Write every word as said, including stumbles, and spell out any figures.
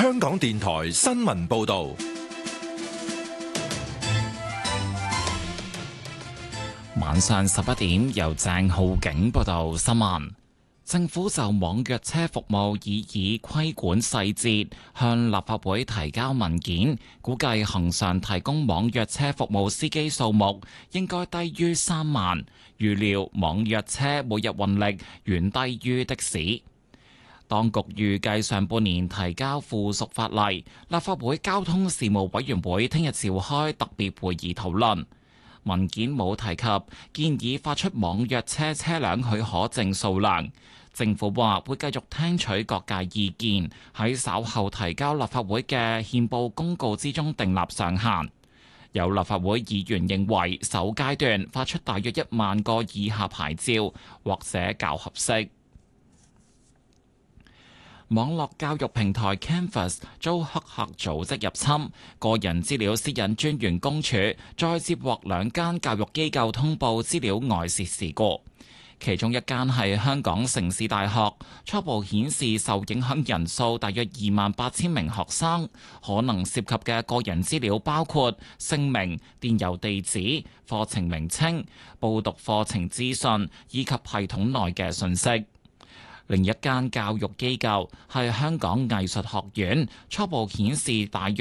香港電台新聞報道。 晚上十一點，由鄭浩景報道新聞。政府就網約車服務擬議規管細節向立法會提交文件，估計恆常提供網約車服務司機數目應該低於三萬，預料網約車每日運力遠低於的士。當局預計上半年提交附屬法例，立法會交通事務委員會聽日召開特別會議討論。文件冇提及建議發出網約車車輛許可證數量。政府話會繼續聽取各界意見，喺稍後提交立法會嘅憲報公告之中訂立上限。有立法會議員認為首階段發出大約一萬個以下牌照，或者較合適。網絡教育平台 Canvas 遭黑客組織入侵，個人資料私隱專員公署再接獲兩間教育機構通報資料外泄事故，其中一間係香港城市大學，初步顯示受影響人數大約二萬八千名學生，可能涉及嘅個人資料包括姓名、電郵地址、課程名稱、報讀課程資訊以及系統內嘅信息。另一間教育機構係香港藝術學院，初步顯示大約